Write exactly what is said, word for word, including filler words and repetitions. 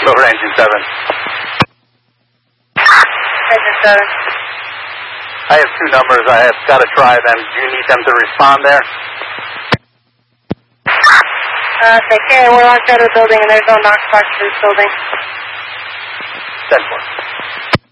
Over engine seven. Engine seven. I have two numbers. I have got to try them. Do you need them to respond there? Uh, say, okay, we're on side of the building and there's no Knox box in this building. ten four.